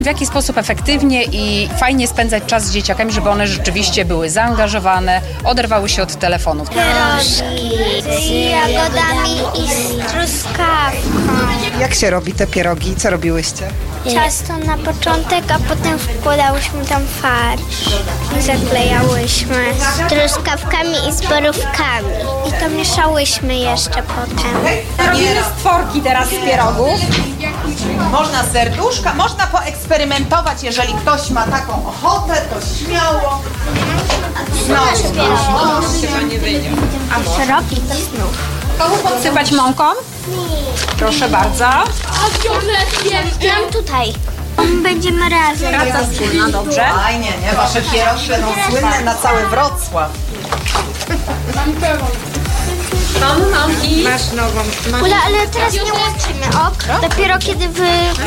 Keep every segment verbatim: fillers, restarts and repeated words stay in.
W jaki sposób efektywnie i fajnie spędzać czas z dzieciakami, żeby one rzeczywiście były zaangażowane, oderwały się od telefonów. Pierożki z jagodami i z truskawką. Jak się robi te pierogi? Co robiłyście? Ciasto na początek, a potem wkładałyśmy tam farsz i zaklejałyśmy z truskawkami i z borówkami. I to mieszałyśmy jeszcze potem. Robimy stworki teraz z pierogów. Można serduszka, można poeksperymentować, jeżeli ktoś ma taką ochotę, to śmiało. No, chyba nie wyjdzie. A robić znów. Komu podsypać mąką? Proszę bardzo. Tam tutaj. Będziemy razem. Praca wspólna, dobrze? Fajnie, nie? Wasze pierogi będą słynne na cały Wrocław. Mam, mam i... Masz nową. Masz... Ula, ale teraz nie łączymy, ok? Dopiero kiedy wy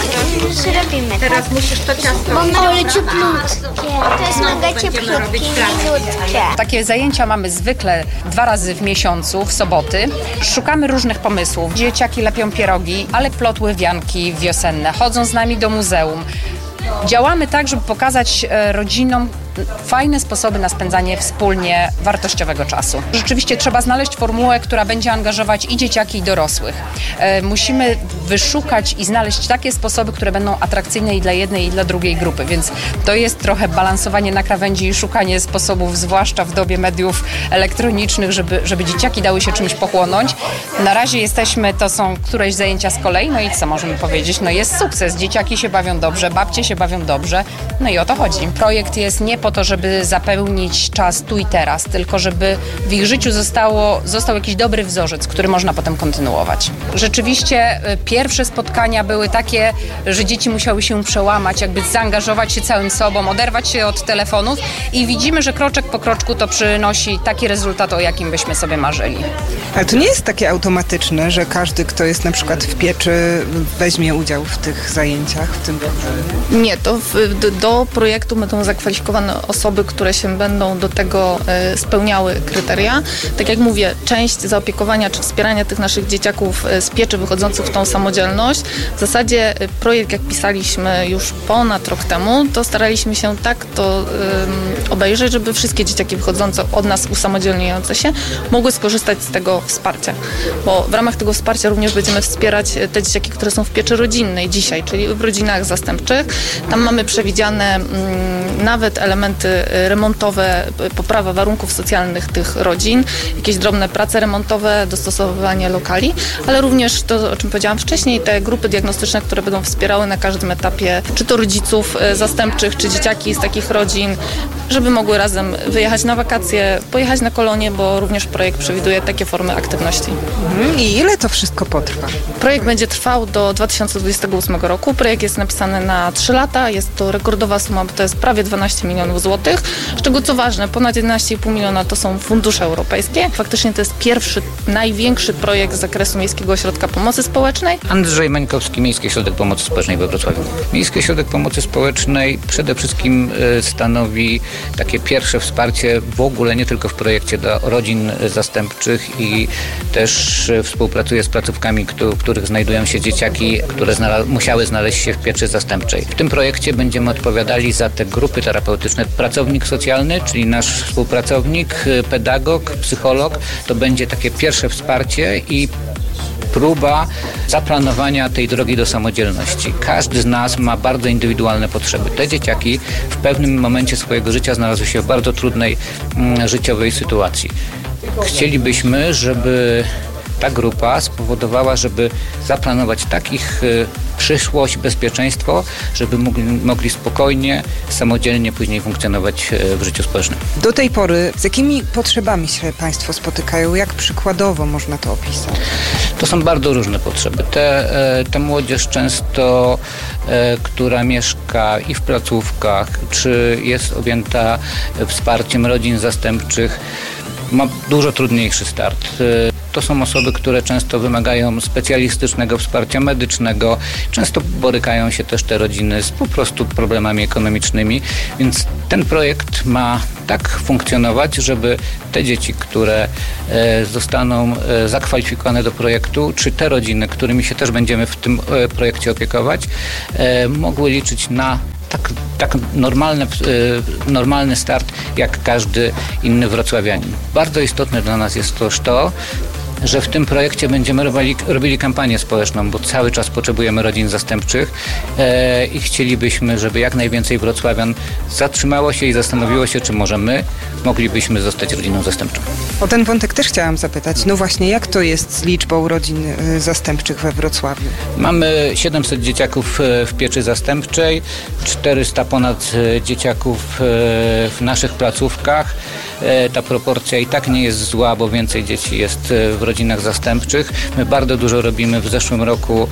zrobimy. Teraz musisz to ciasto. Bo my ale cieplutkie. To jest mega cieplutkie, milutkie. Takie zajęcia mamy zwykle dwa razy w miesiącu, w soboty. Szukamy różnych pomysłów. Dzieciaki lepią pierogi, ale plotły wianki wiosenne. Chodzą z nami do muzeum. Działamy tak, żeby pokazać rodzinom fajne sposoby na spędzanie wspólnie wartościowego czasu. Rzeczywiście trzeba znaleźć formułę, która będzie angażować i dzieciaki, i dorosłych. E, musimy wyszukać i znaleźć takie sposoby, które będą atrakcyjne i dla jednej, i dla drugiej grupy, więc to jest trochę balansowanie na krawędzi i szukanie sposobów, zwłaszcza w dobie mediów elektronicznych, żeby, żeby dzieciaki dały się czymś pochłonąć. Na razie jesteśmy, to są któreś zajęcia z kolei, no i co możemy powiedzieć? No jest sukces, dzieciaki się bawią dobrze, babcie się bawią dobrze, no i o to chodzi. Projekt jest nie po to, żeby zapełnić czas tu i teraz, tylko żeby w ich życiu zostało, został jakiś dobry wzorzec, który można potem kontynuować. Rzeczywiście pierwsze spotkania były takie, że dzieci musiały się przełamać, jakby zaangażować się całym sobą, oderwać się od telefonów i widzimy, że kroczek po kroczku to przynosi taki rezultat, o jakim byśmy sobie marzyli. Ale to nie jest takie automatyczne, że każdy, kto jest na przykład w pieczy, weźmie udział w tych zajęciach, w tym programie? Nie, to w, do, do projektu będą zakwalifikowane osoby, które się będą do tego e, spełniały kryteria. Tak jak mówię, część zaopiekowania czy wspierania tych naszych dzieciaków e, z pieczy wychodzących w tą samodzielność. W zasadzie e, projekt, jak pisaliśmy już ponad rok temu, to staraliśmy się tak to e, obejrzeć, żeby wszystkie dzieciaki wychodzące od nas usamodzielniające się mogły skorzystać z tego wsparcia. Bo w ramach tego wsparcia również będziemy wspierać te dzieciaki, które są w pieczy rodzinnej dzisiaj, czyli w rodzinach zastępczych. Tam mamy przewidziane mm, nawet elementy remontowe, poprawa warunków socjalnych tych rodzin, jakieś drobne prace remontowe, dostosowywanie lokali, ale również to, o czym powiedziałam wcześniej, te grupy diagnostyczne, które będą wspierały na każdym etapie, czy to rodziców zastępczych, czy dzieciaki z takich rodzin, żeby mogły razem wyjechać na wakacje, pojechać na kolonie, bo również projekt przewiduje takie formy aktywności. Mhm. I ile to wszystko potrwa? Projekt będzie trwał do dwa tysiące dwudziestego ósmego roku. Projekt jest napisany na trzy lata. Jest to rekordowa suma, bo to jest prawie dwanaście milionów złotych. Z czego co ważne, ponad jedenaście i pół miliona to są fundusze europejskie. Faktycznie to jest pierwszy, największy projekt z zakresu Miejskiego Ośrodka Pomocy Społecznej. Andrzej Mańkowski, Miejski Ośrodek Pomocy Społecznej we Wrocławiu. Miejski Ośrodek Pomocy Społecznej przede wszystkim stanowi takie pierwsze wsparcie w ogóle, nie tylko w projekcie dla rodzin zastępczych i też współpracuje z placówkami, w których znajdują się dzieciaki, które znala- musiały znaleźć się w pieczy zastępczej. W tym projekcie będziemy odpowiadali za te grupy terapeutyczne. Pracownik socjalny, czyli nasz współpracownik, pedagog, psycholog, to będzie takie pierwsze wsparcie i próba zaplanowania tej drogi do samodzielności. Każdy z nas ma bardzo indywidualne potrzeby. Te dzieciaki w pewnym momencie swojego życia znalazły się w bardzo trudnej mm, życiowej sytuacji. Chcielibyśmy, żeby ta grupa spowodowała, żeby zaplanować takich y, przyszłość, bezpieczeństwo, żeby mogli, mogli spokojnie, samodzielnie później funkcjonować y, w życiu społecznym. Do tej pory z jakimi potrzebami się Państwo spotykają? Jak przykładowo można to opisać? To są bardzo różne potrzeby. Te, te młodzież często, która mieszka i w placówkach, czy jest objęta wsparciem rodzin zastępczych, ma dużo trudniejszy start. to są osoby, które często wymagają specjalistycznego wsparcia medycznego. Często borykają się też te rodziny z po prostu problemami ekonomicznymi, więc ten projekt ma tak funkcjonować, żeby te dzieci, które e, zostaną e, zakwalifikowane do projektu, czy te rodziny, którymi się też będziemy w tym e, projekcie opiekować, e, mogły liczyć na tak, tak normalny, e, normalny start, jak każdy inny wrocławianin. Bardzo istotne dla nas jest też to, że w tym projekcie będziemy robili, robili kampanię społeczną, bo cały czas potrzebujemy rodzin zastępczych e, i chcielibyśmy, żeby jak najwięcej wrocławian zatrzymało się i zastanowiło się, czy może my moglibyśmy zostać rodziną zastępczą. O ten wątek też chciałam zapytać. No właśnie, jak to jest z liczbą rodzin y, zastępczych we Wrocławiu? Mamy siedemset dzieciaków w pieczy zastępczej, czterysta ponad dzieciaków w naszych placówkach. Ta proporcja i tak nie jest zła, bo więcej dzieci jest w rodzinach zastępczych. My bardzo dużo robimy. W zeszłym roku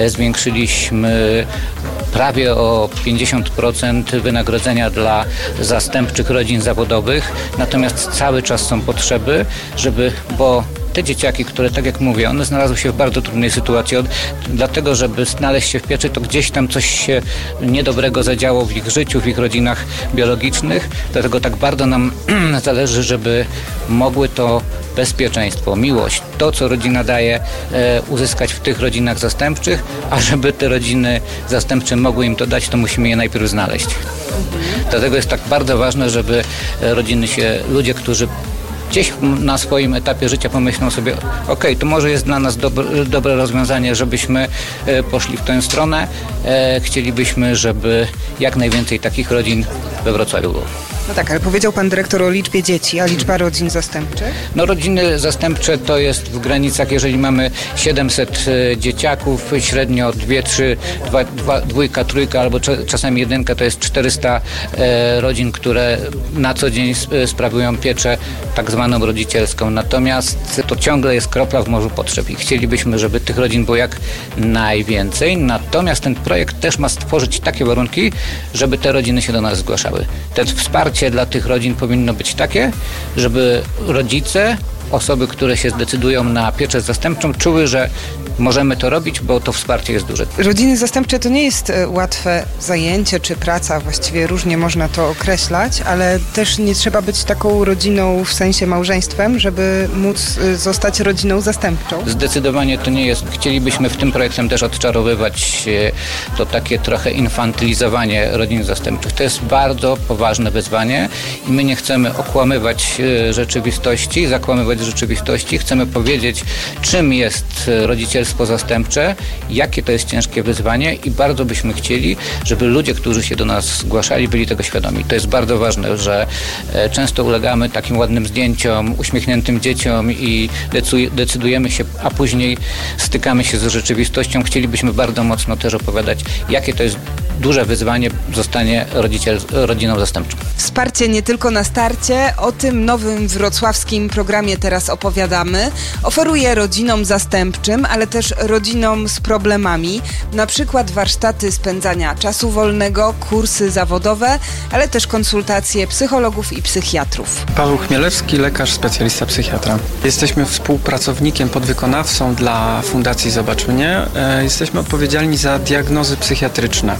zwiększyliśmy prawie o pięćdziesiąt procent wynagrodzenia dla zastępczych rodzin zawodowych. Natomiast cały czas są potrzeby, żeby, bo te dzieciaki, które, tak jak mówię, one znalazły się w bardzo trudnej sytuacji, od, dlatego, żeby znaleźć się w pieczy, to gdzieś tam coś się niedobrego zadziało w ich życiu, w ich rodzinach biologicznych. Dlatego tak bardzo nam zależy, żeby mogły to bezpieczeństwo, miłość, to, co rodzina daje, e, uzyskać w tych rodzinach zastępczych, a żeby te rodziny zastępcze mogły im to dać, to musimy je najpierw znaleźć. Dlatego jest tak bardzo ważne, żeby rodziny się, ludzie, którzy gdzieś na swoim etapie życia pomyślą sobie, ok, to może jest dla nas dobre, dobre rozwiązanie, żebyśmy e, poszli w tę stronę. E, chcielibyśmy, żeby jak najwięcej takich rodzin we Wrocławiu było. No tak, ale powiedział pan dyrektor o liczbie dzieci, a liczba rodzin zastępczych? No rodziny zastępcze to jest w granicach, jeżeli mamy siedemset dzieciaków, średnio dwie, trzy, dwa, dwa, dwójka, trójka albo czasami jedynka, to jest czterysta e, rodzin, które na co dzień sprawują pieczę tak zwaną rodzicielską. Natomiast to ciągle jest kropla w morzu potrzeb i chcielibyśmy, żeby tych rodzin było jak najwięcej. Natomiast ten projekt też ma stworzyć takie warunki, żeby te rodziny się do nas zgłaszały. Ten wsparcie dla tych rodzin powinno być takie, żeby rodzice, osoby, które się zdecydują na pieczę zastępczą, czuły, że możemy to robić, bo to wsparcie jest duże. Rodziny zastępcze to nie jest łatwe zajęcie czy praca, właściwie różnie można to określać, ale też nie trzeba być taką rodziną w sensie małżeństwem, żeby móc zostać rodziną zastępczą. Zdecydowanie to nie jest. Chcielibyśmy w tym projektem też odczarowywać to takie trochę infantylizowanie rodzin zastępczych. To jest bardzo poważne wyzwanie i my nie chcemy okłamywać rzeczywistości, zakłamywać rzeczywistości. Chcemy powiedzieć, czym jest rodzicielstwo zastępcze, jakie to jest ciężkie wyzwanie i bardzo byśmy chcieli, żeby ludzie, którzy się do nas zgłaszali, byli tego świadomi. To jest bardzo ważne, że często ulegamy takim ładnym zdjęciom, uśmiechniętym dzieciom i decydujemy się, a później stykamy się z rzeczywistością. Chcielibyśmy bardzo mocno też opowiadać, jakie to jest duże wyzwanie zostanie rodziciel, rodziną zastępczą. Wsparcie nie tylko na starcie, o tym nowym wrocławskim programie teraz opowiadamy. Oferuje rodzinom zastępczym, ale też rodzinom z problemami, na przykład warsztaty spędzania czasu wolnego, kursy zawodowe, ale też konsultacje psychologów i psychiatrów. Paweł Chmielewski, lekarz, specjalista psychiatra. Jesteśmy współpracownikiem, podwykonawcą dla Fundacji Zobacz Mnie. Jesteśmy odpowiedzialni za diagnozy psychiatryczne.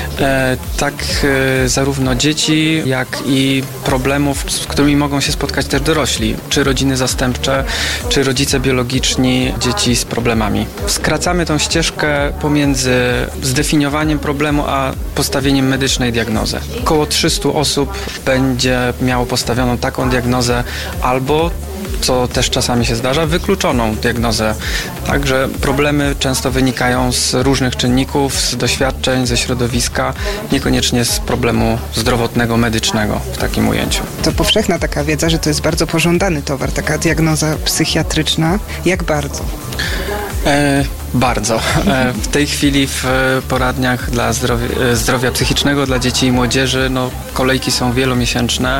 Tak zarówno dzieci, jak i problemów, z którymi mogą się spotkać też dorośli, czy rodziny zastępcze, czy rodzice biologiczni dzieci z problemami. Skracamy tą ścieżkę pomiędzy zdefiniowaniem problemu, a postawieniem medycznej diagnozy. Około trzysta osób będzie miało postawioną taką diagnozę albo, co też czasami się zdarza, wykluczoną diagnozę. Także problemy często wynikają z różnych czynników, z doświadczeń, ze środowiska, niekoniecznie z problemu zdrowotnego, medycznego w takim ujęciu. To powszechna taka wiedza, że to jest bardzo pożądany towar, taka diagnoza psychiatryczna. Jak bardzo? E Bardzo. W tej chwili w poradniach dla zdrowia, zdrowia psychicznego dla dzieci i młodzieży no, kolejki są wielomiesięczne.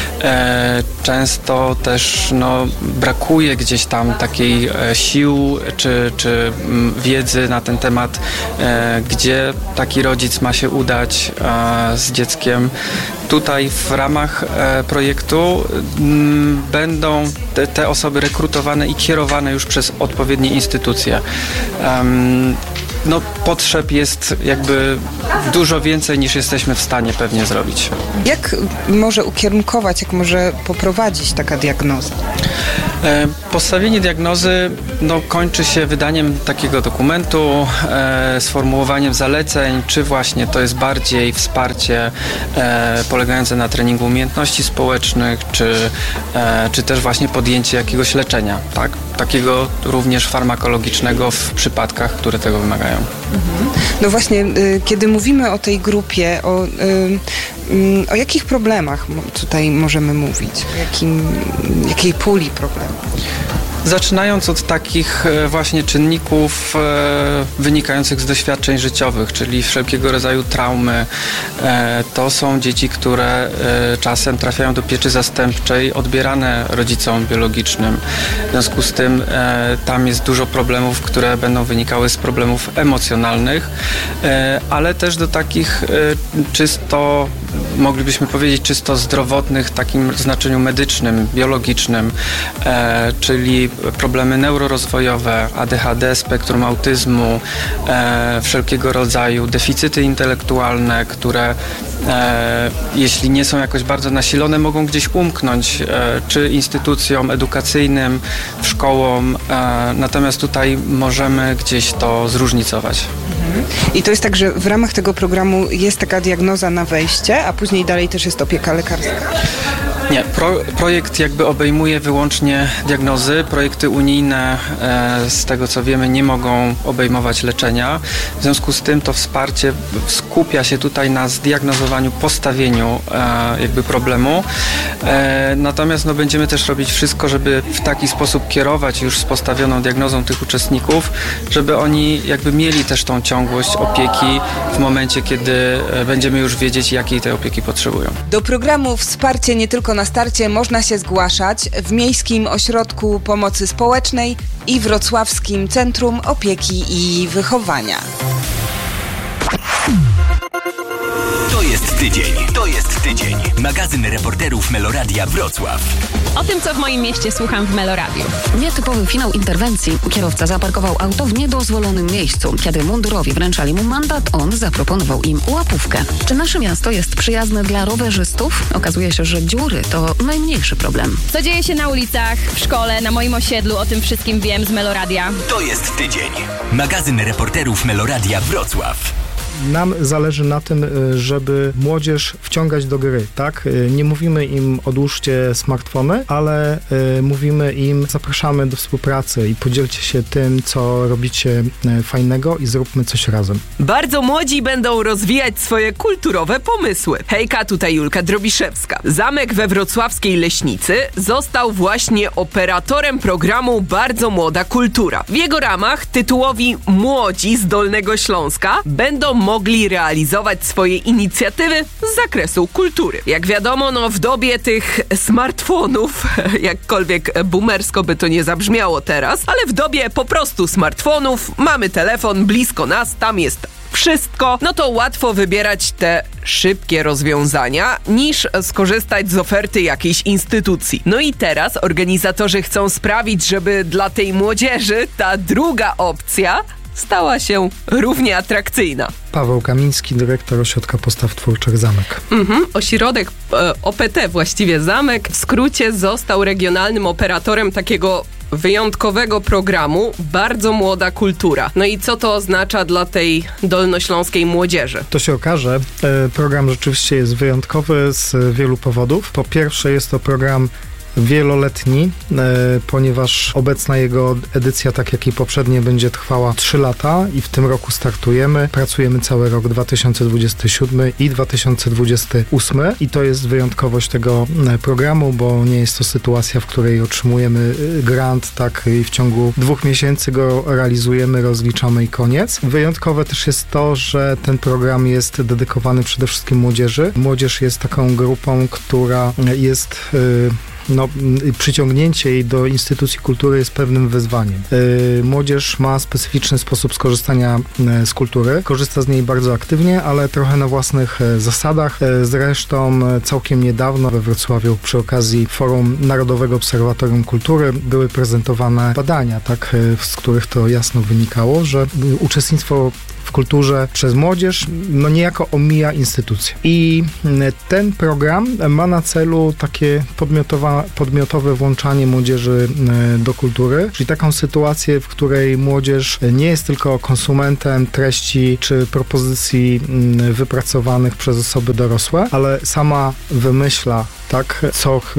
Często też no, brakuje gdzieś tam takiej sił czy, czy wiedzy na ten temat, gdzie taki rodzic ma się udać z dzieckiem. Tutaj w ramach projektu będą te, te osoby rekrutowane i kierowane już przez odpowiednie instytucje. Um, no, potrzeb jest jakby dużo więcej niż jesteśmy w stanie pewnie zrobić. Jak może ukierunkować, jak może poprowadzić taka diagnoza? E, postawienie diagnozy no, kończy się wydaniem takiego dokumentu, e, sformułowaniem zaleceń, czy właśnie to jest bardziej wsparcie e, polegające na treningu umiejętności społecznych, czy, e, czy też właśnie podjęcie jakiegoś leczenia, tak? Takiego również farmakologicznego w przypadkach, które tego wymagają. No właśnie, y, kiedy mówimy o tej grupie, o, y, y, o jakich problemach tutaj możemy mówić? O jakim, jakiej puli problemów? Zaczynając od takich właśnie czynników wynikających z doświadczeń życiowych, czyli wszelkiego rodzaju traumy. To są dzieci, które czasem trafiają do pieczy zastępczej odbierane rodzicom biologicznym. W związku z tym tam jest dużo problemów, które będą wynikały z problemów emocjonalnych, ale też do takich czysto, moglibyśmy powiedzieć, czysto zdrowotnych w takim znaczeniu medycznym, biologicznym, czyli problemy neurorozwojowe, A D H D, spektrum autyzmu, e, wszelkiego rodzaju deficyty intelektualne, które e, jeśli nie są jakoś bardzo nasilone, mogą gdzieś umknąć, e, czy instytucjom edukacyjnym, szkołom, e, natomiast tutaj możemy gdzieś to zróżnicować. Mhm. I to jest tak, że w ramach tego programu jest taka diagnoza na wejście, a później dalej też jest opieka lekarska? Nie, pro, projekt jakby obejmuje wyłącznie diagnozy. Projekty unijne e, z tego co wiemy nie mogą obejmować leczenia. W związku z tym to wsparcie skupia się tutaj na zdiagnozowaniu, postawieniu e, jakby problemu. E, natomiast no, będziemy też robić wszystko, żeby w taki sposób kierować już z postawioną diagnozą tych uczestników, żeby oni jakby mieli też tą ciągłość opieki w momencie, kiedy będziemy już wiedzieć, jakiej tej opieki potrzebują. Do programu Wsparcie nie tylko na starcie można się zgłaszać w Miejskim Ośrodku Pomocy Społecznej i Wrocławskim Centrum Opieki i Wychowania. To jest tydzień. To jest tydzień. Magazyn reporterów Meloradia Wrocław. O tym, co w moim mieście słucham w Meloradiu. Nietypowy finał interwencji. Kierowca zaparkował auto w niedozwolonym miejscu. Kiedy mundurowi wręczali mu mandat, on zaproponował im łapówkę. Czy nasze miasto jest przyjazne dla rowerzystów? Okazuje się, że dziury to najmniejszy problem. Co dzieje się na ulicach, w szkole, na moim osiedlu, o tym wszystkim wiem z Meloradia. To jest tydzień. Magazyn reporterów Meloradia Wrocław. Nam zależy na tym, żeby młodzież wciągać do gry, tak? Nie mówimy im odłóżcie smartfony, ale mówimy im zapraszamy do współpracy i podzielcie się tym, co robicie fajnego i zróbmy coś razem. Bardzo młodzi będą rozwijać swoje kulturowe pomysły. Hejka, tutaj Julka Drobiszewska. Zamek we wrocławskiej Leśnicy został właśnie operatorem programu Bardzo Młoda Kultura. W jego ramach tytułowi Młodzi z Dolnego Śląska będą mogli realizować swoje inicjatywy z zakresu kultury. Jak wiadomo, no w dobie tych smartfonów, jakkolwiek boomersko by to nie zabrzmiało teraz, ale w dobie po prostu smartfonów mamy telefon blisko nas, tam jest wszystko, no to łatwo wybierać te szybkie rozwiązania niż skorzystać z oferty jakiejś instytucji. No i teraz organizatorzy chcą sprawić, żeby dla tej młodzieży ta druga opcja stała się równie atrakcyjna. Paweł Kamiński, dyrektor Ośrodka Postaw Twórczych Zamek. Mhm, ośrodek e, O P T, właściwie Zamek, w skrócie został regionalnym operatorem takiego wyjątkowego programu Bardzo Młoda Kultura. No i co to oznacza dla tej dolnośląskiej młodzieży? To się okaże. E, program rzeczywiście jest wyjątkowy z wielu powodów. Po pierwsze jest to program wieloletni, e, ponieważ obecna jego edycja, tak jak i poprzednie, będzie trwała trzy lata i w tym roku startujemy. Pracujemy cały rok dwa tysiące dwudziesty siódmy i dwa tysiące dwudziesty ósmy i to jest wyjątkowość tego programu, bo nie jest to sytuacja, w której otrzymujemy grant, tak, i w ciągu dwóch miesięcy go realizujemy, rozliczamy i koniec. Wyjątkowe też jest to, że ten program jest dedykowany przede wszystkim młodzieży. Młodzież jest taką grupą, która jest y, no, przyciągnięcie jej do instytucji kultury jest pewnym wyzwaniem. Yy, młodzież ma specyficzny sposób skorzystania yy, z kultury. Korzysta z niej bardzo aktywnie, ale trochę na własnych yy, zasadach. Yy, zresztą yy, całkiem niedawno we Wrocławiu przy okazji Forum Narodowego Obserwatorium Kultury były prezentowane badania, tak, yy, z których to jasno wynikało, że yy, uczestnictwo w kulturze przez młodzież no niejako omija instytucje. I ten program ma na celu takie podmiotowa, podmiotowe włączanie młodzieży do kultury, czyli taką sytuację, w której młodzież nie jest tylko konsumentem treści czy propozycji wypracowanych przez osoby dorosłe, ale sama wymyśla, tak, co ch-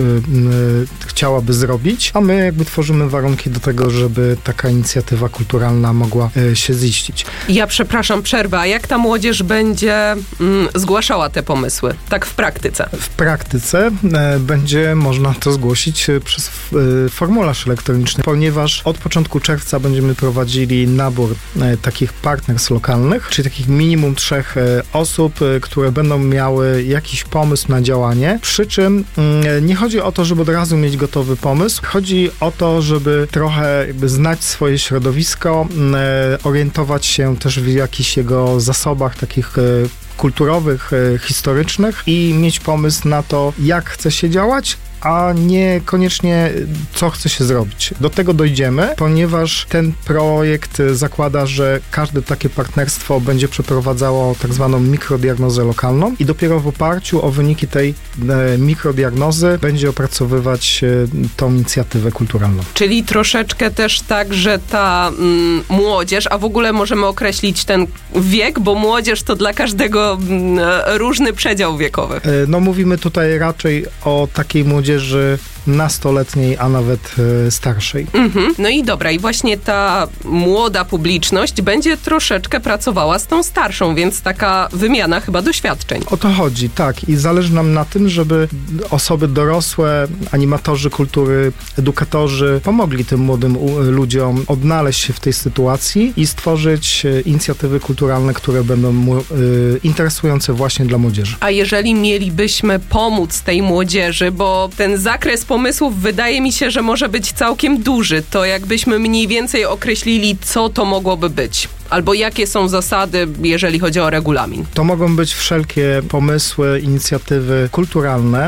y, chciałaby zrobić, a my jakby tworzymy warunki do tego, żeby taka inicjatywa kulturalna mogła y, się ziścić. Ja przepraszam, przerwa. A jak ta młodzież będzie mm, zgłaszała te pomysły? Tak w praktyce? W praktyce y, będzie można to zgłosić y, przez y, formularz elektroniczny, ponieważ od początku czerwca będziemy prowadzili nabór y, takich partners lokalnych, czyli takich minimum trzech y, osób, y, które będą miały jakiś pomysł na działanie, przy czym nie chodzi o to, żeby od razu mieć gotowy pomysł. Chodzi o to, żeby trochę jakby znać swoje środowisko, orientować się też w jakichś jego zasobach takich kulturowych, historycznych i mieć pomysł na to, jak chce się działać, a niekoniecznie co chce się zrobić. Do tego dojdziemy, ponieważ ten projekt zakłada, że każde takie partnerstwo będzie przeprowadzało tak zwaną mikrodiagnozę lokalną i dopiero w oparciu o wyniki tej e, mikrodiagnozy będzie opracowywać e, tą inicjatywę kulturalną. Czyli troszeczkę też tak, że ta mm, młodzież, a w ogóle możemy określić ten wiek, bo młodzież to dla każdego mm, różny przedział wiekowy. E, no mówimy tutaj raczej o takiej młodzieży nastoletniej, a nawet e, starszej. Mhm. No i dobra, i właśnie ta młoda publiczność będzie troszeczkę pracowała z tą starszą, więc taka wymiana chyba doświadczeń. O to chodzi, tak. I zależy nam na tym, żeby osoby dorosłe, animatorzy kultury, edukatorzy pomogli tym młodym u, ludziom odnaleźć się w tej sytuacji i stworzyć e, inicjatywy kulturalne, które będą mu, e, interesujące właśnie dla młodzieży. A jeżeli mielibyśmy pomóc tej młodzieży, bo ten zakres pomysłów wydaje mi się, że może być całkiem duży, to jakbyśmy mniej więcej określili, co to mogłoby być? Albo jakie są zasady, jeżeli chodzi o regulamin? To mogą być wszelkie pomysły, inicjatywy kulturalne.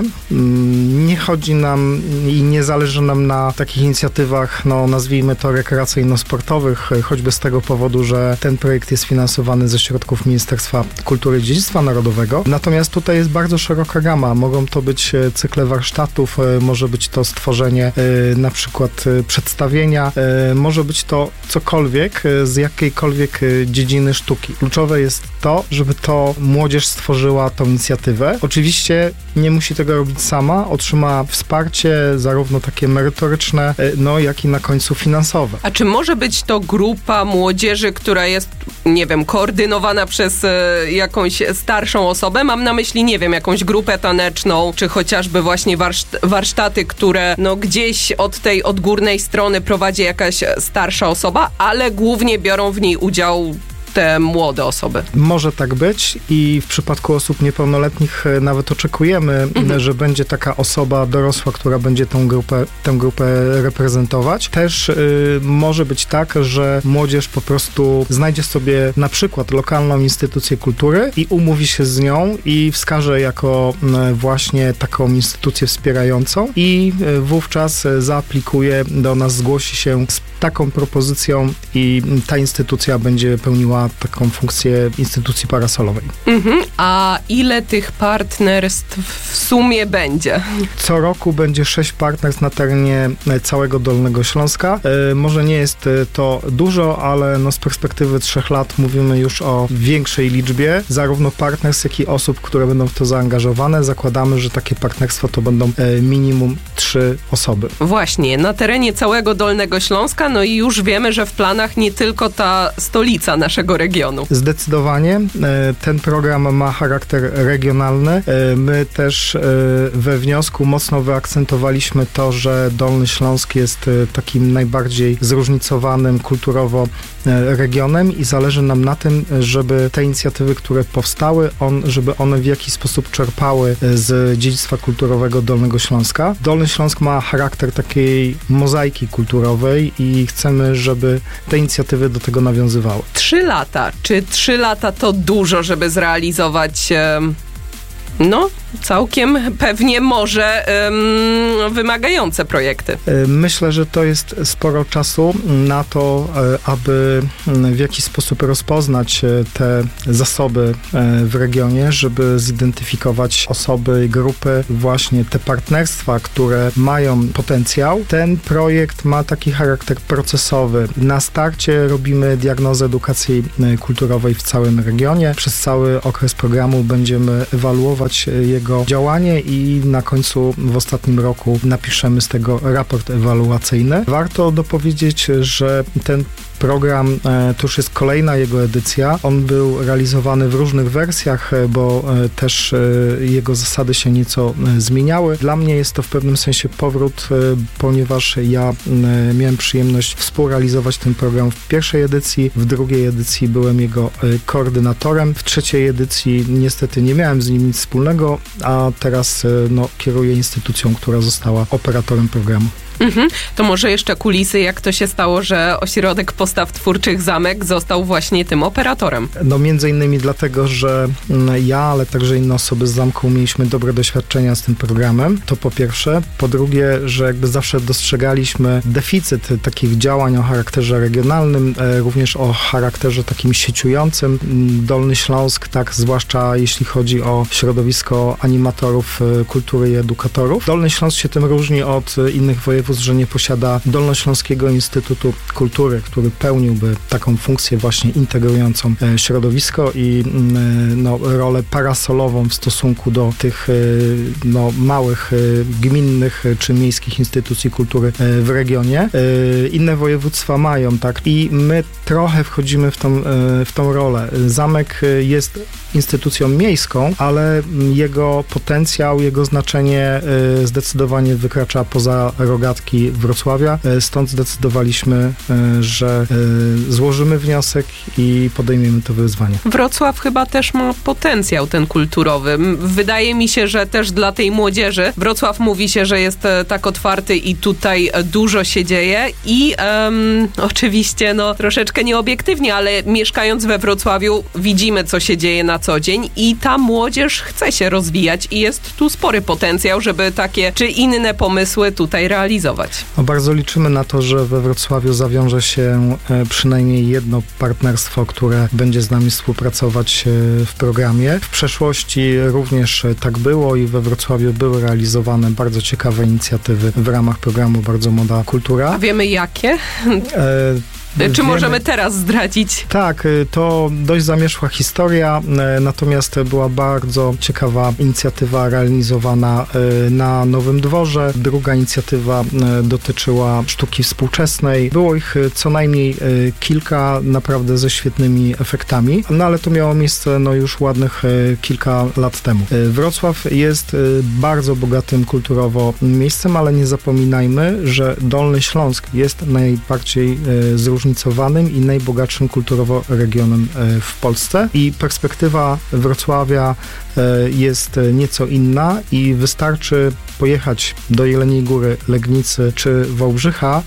Nie chodzi nam i nie zależy nam na takich inicjatywach, no nazwijmy to rekreacyjno-sportowych, choćby z tego powodu, że ten projekt jest finansowany ze środków Ministerstwa Kultury i Dziedzictwa Narodowego. Natomiast tutaj jest bardzo szeroka gama. Mogą to być cykle warsztatów, może być to stworzenie na przykład przedstawienia, może być to cokolwiek z jakiejkolwiek dziedziny sztuki. Kluczowe jest to, żeby to młodzież stworzyła tą inicjatywę. Oczywiście nie musi tego robić sama, otrzyma wsparcie zarówno takie merytoryczne, no jak i na końcu finansowe. A czy może być to grupa młodzieży, która jest, nie wiem, koordynowana przez e, jakąś starszą osobę? Mam na myśli, nie wiem, jakąś grupę taneczną, czy chociażby właśnie warszt- warsztaty, które no gdzieś od tej odgórnej strony prowadzi jakaś starsza osoba, ale głównie biorą w niej udział te młode osoby. Może tak być i w przypadku osób niepełnoletnich nawet oczekujemy, mhm. że będzie taka osoba dorosła, która będzie tą grupę, tę grupę reprezentować. Też y, może być tak, że młodzież po prostu znajdzie sobie na przykład lokalną instytucję kultury i umówi się z nią i wskaże jako y, właśnie taką instytucję wspierającą i y, wówczas zaaplikuje do nas, zgłosi się z taką propozycją i ta instytucja będzie pełniła ma taką funkcję instytucji parasolowej. Mhm. A ile tych partnerstw w sumie będzie? Co roku będzie sześć partnerstw na terenie całego Dolnego Śląska. E, może nie jest to dużo, ale no z perspektywy trzech lat mówimy już o większej liczbie, zarówno partnerstw, jak i osób, które będą w to zaangażowane. Zakładamy, że takie partnerstwa to będą e, minimum trzy osoby. Właśnie, na terenie całego Dolnego Śląska, no i już wiemy, że w planach nie tylko ta stolica naszego regionu. Zdecydowanie. E, ten program ma charakter regionalny. E, my też e, we wniosku mocno wyakcentowaliśmy to, że Dolny Śląsk jest e, takim najbardziej zróżnicowanym kulturowo e, regionem i zależy nam na tym, żeby te inicjatywy, które powstały, on, żeby one w jakiś sposób czerpały z dziedzictwa kulturowego Dolnego Śląska. Dolny Śląsk ma charakter takiej mozaiki kulturowej i chcemy, żeby te inicjatywy do tego nawiązywały. Trzy lata. Czy trzy lata to dużo, żeby zrealizować um, no, całkiem pewnie może um, wymagające projekty? Myślę, że to jest sporo czasu na to, aby w jakiś sposób rozpoznać te zasoby w regionie, żeby zidentyfikować osoby, grupy, właśnie te partnerstwa, które mają potencjał. Ten projekt ma taki charakter procesowy. Na starcie robimy diagnozę edukacji kulturowej w całym regionie. Przez cały okres programu będziemy ewaluować jego działanie i na końcu w ostatnim roku napiszemy z tego raport ewaluacyjny. Warto dopowiedzieć, że ten program, to już jest kolejna jego edycja. On był realizowany w różnych wersjach, bo też jego zasady się nieco zmieniały. Dla mnie jest to w pewnym sensie powrót, ponieważ ja miałem przyjemność współrealizować ten program w pierwszej edycji, w drugiej edycji byłem jego koordynatorem, w trzeciej edycji niestety nie miałem z nim nic wspólnego, a teraz no, kieruję instytucją, która została operatorem programu. Mhm. To może jeszcze kulisy, jak to się stało, że Ośrodek Postaw Twórczych Zamek został właśnie tym operatorem? No między innymi dlatego, że ja, ale także inne osoby z zamku mieliśmy dobre doświadczenia z tym programem. To po pierwsze. Po drugie, że jakby zawsze dostrzegaliśmy deficyt takich działań o charakterze regionalnym, również o charakterze takim sieciującym. Dolny Śląsk, tak, zwłaszcza jeśli chodzi o środowisko animatorów kultury i edukatorów. Dolny Śląsk się tym różni od innych województw, że nie posiada Dolnośląskiego Instytutu Kultury, który pełniłby taką funkcję właśnie integrującą środowisko i no, rolę parasolową w stosunku do tych no, małych, gminnych czy miejskich instytucji kultury w regionie. Inne województwa mają, tak, i my trochę wchodzimy w tą, w tą rolę. Zamek jest instytucją miejską, ale jego potencjał, jego znaczenie zdecydowanie wykracza poza rogatki Wrocławia. Stąd zdecydowaliśmy, że złożymy wniosek i podejmiemy to wyzwanie. Wrocław chyba też ma potencjał ten kulturowy. Wydaje mi się, że też dla tej młodzieży Wrocław mówi się, że jest tak otwarty i tutaj dużo się dzieje i um, oczywiście no troszeczkę nieobiektywnie, ale mieszkając we Wrocławiu widzimy, co się dzieje na co dzień i ta młodzież chce się rozwijać i jest tu spory potencjał, żeby takie czy inne pomysły tutaj realizować. No, bardzo liczymy na to, że we Wrocławiu zawiąże się e, przynajmniej jedno partnerstwo, które będzie z nami współpracować e, w programie. W przeszłości również e, tak było i we Wrocławiu były realizowane bardzo ciekawe inicjatywy w ramach programu Bardzo Młoda Kultura. A wiemy jakie? E, Czy Wiemy, możemy teraz zdradzić? Tak, to dość zamierzchła historia, natomiast była bardzo ciekawa inicjatywa realizowana na Nowym Dworze. Druga inicjatywa dotyczyła sztuki współczesnej. Było ich co najmniej kilka, naprawdę ze świetnymi efektami, no ale to miało miejsce no, już ładnych kilka lat temu. Wrocław jest bardzo bogatym kulturowo miejscem, ale nie zapominajmy, że Dolny Śląsk jest najbardziej zróżnicowany i najbogatszym kulturowo regionem w Polsce i perspektywa Wrocławia jest nieco inna i wystarczy pojechać do Jeleniej Góry, Legnicy czy Wałbrzycha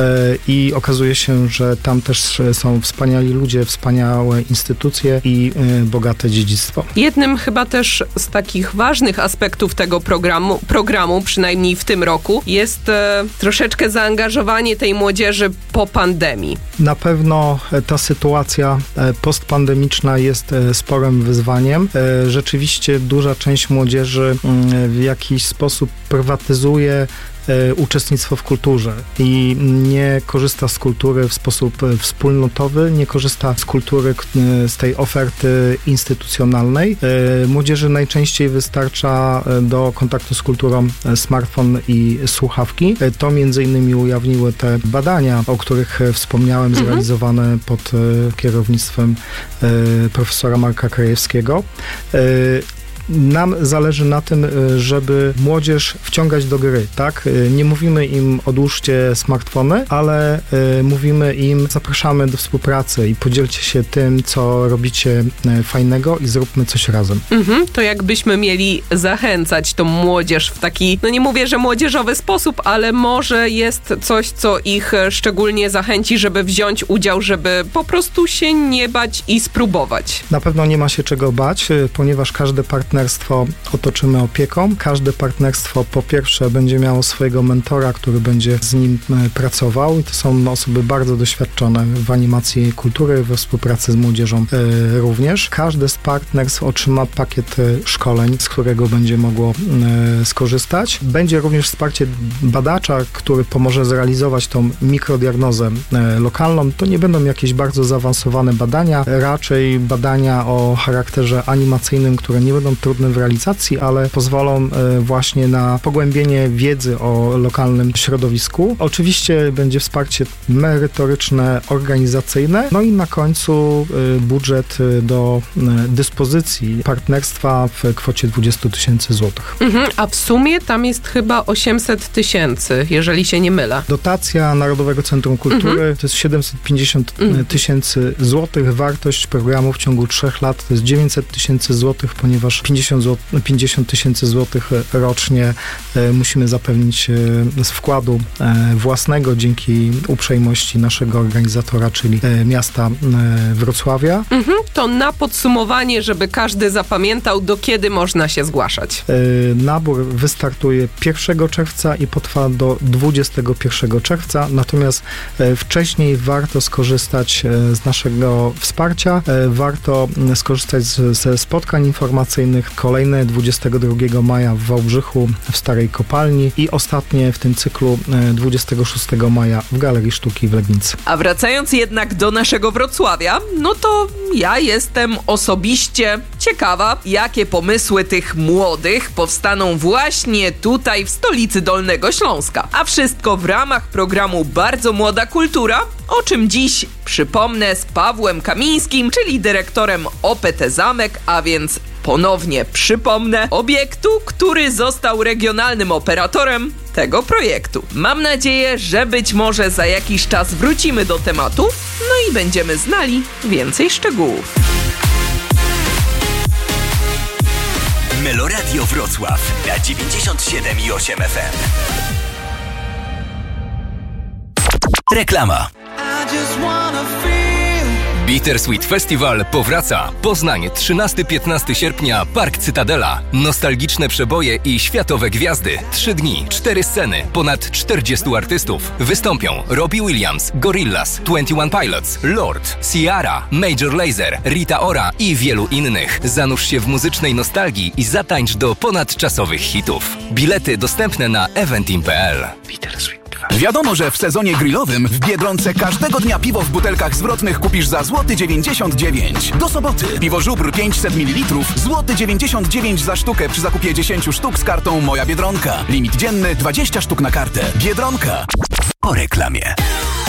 i okazuje się, że tam też są wspaniali ludzie, wspaniałe instytucje i bogate dziedzictwo. Jednym chyba też z takich ważnych aspektów tego programu, programu przynajmniej w tym roku, jest e, troszeczkę zaangażowanie tej młodzieży po pandemii. Na pewno ta sytuacja postpandemiczna jest sporym wyzwaniem. Rzeczywiście duża część młodzieży w jakiś sposób prywatyzuje uczestnictwo w kulturze i nie korzysta z kultury w sposób wspólnotowy, nie korzysta z kultury, z tej oferty instytucjonalnej. Młodzieży najczęściej wystarcza do kontaktu z kulturą smartfon i słuchawki. To między innymi ujawniły te badania, o których wspomniałem, mhm. zrealizowane pod kierownictwem profesora Marka Krajewskiego. Nam zależy na tym, żeby młodzież wciągać do gry, tak? Nie mówimy im odłóżcie smartfony, ale mówimy im zapraszamy do współpracy i podzielcie się tym, co robicie fajnego i zróbmy coś razem. Mhm, to jakbyśmy mieli zachęcać tą młodzież w taki, no nie mówię, że młodzieżowy sposób, ale może jest coś, co ich szczególnie zachęci, żeby wziąć udział, żeby po prostu się nie bać i spróbować. Na pewno nie ma się czego bać, ponieważ każde partnerstwo otoczymy opieką. Każde partnerstwo po pierwsze będzie miało swojego mentora, który będzie z nim pracował i to są osoby bardzo doświadczone w animacji kultury, we współpracy z młodzieżą e, również. Każde z partnerstw otrzyma pakiet szkoleń, z którego będzie mogło e, skorzystać. Będzie również wsparcie badacza, który pomoże zrealizować tą mikrodiagnozę e, lokalną. To nie będą jakieś bardzo zaawansowane badania, raczej badania o charakterze animacyjnym, które nie będą trudne w realizacji, ale pozwolą właśnie na pogłębienie wiedzy o lokalnym środowisku. Oczywiście będzie wsparcie merytoryczne, organizacyjne, no i na końcu budżet do dyspozycji partnerstwa w kwocie dwadzieścia tysięcy złotych. Mhm, a w sumie tam jest chyba osiemset tysięcy, jeżeli się nie mylę. Dotacja Narodowego Centrum Kultury mhm. to jest siedemset pięćdziesiąt tysięcy złotych. Wartość programu w ciągu trzech lat to jest dziewięćset tysięcy złotych, ponieważ pięćdziesiąt tysięcy złotych rocznie e, musimy zapewnić e, z wkładu e, własnego dzięki uprzejmości naszego organizatora, czyli e, miasta e, Wrocławia. Mhm, to na podsumowanie, żeby każdy zapamiętał, do kiedy można się zgłaszać. E, nabór wystartuje pierwszego czerwca i potrwa do dwudziestego pierwszego czerwca, natomiast e, wcześniej warto skorzystać e, z naszego wsparcia, e, warto skorzystać z, ze spotkań informacyjnych. Kolejne dwudziestego drugiego maja w Wałbrzychu w Starej Kopalni i ostatnie w tym cyklu dwudziestego szóstego maja w Galerii Sztuki w Legnicy. A wracając jednak do naszego Wrocławia, no to ja jestem osobiście ciekawa, jakie pomysły tych młodych powstaną właśnie tutaj w stolicy Dolnego Śląska. A wszystko w ramach programu Bardzo Młoda Kultura, o czym dziś przypomnę z Pawłem Kamińskim, czyli dyrektorem O P T Zamek, a więc ponownie przypomnę, obiektu, który został regionalnym operatorem tego projektu. Mam nadzieję, że być może za jakiś czas wrócimy do tematu, no i będziemy znali więcej szczegółów. Meloradio Wrocław na dziewięćdziesiąt siedem i osiem F M. Reklama. Bittersweet Festival powraca. Poznań, trzynastego do piętnastego sierpnia, Park Cytadela. Nostalgiczne przeboje i światowe gwiazdy. Trzy dni, cztery sceny, ponad czterdziestu artystów. Wystąpią Robbie Williams, Gorillaz, dwadzieścia jeden Pilots, Lord, Ciara, Major Lazer, Rita Ora i wielu innych. Zanurz się w muzycznej nostalgii i zatańcz do ponadczasowych hitów. Bilety dostępne na eventim kropka p l. Bittersweet. Wiadomo, że w sezonie grillowym w Biedronce każdego dnia piwo w butelkach zwrotnych kupisz za złoty dziewięćdziesiąt dziewięć. Do soboty piwo Żubr pięćset mililitrów, złoty dziewięćdziesiąt dziewięć za sztukę przy zakupie dziesięć sztuk z kartą Moja Biedronka. Limit dzienny dwadzieścia sztuk na kartę. Biedronka. Po reklamie.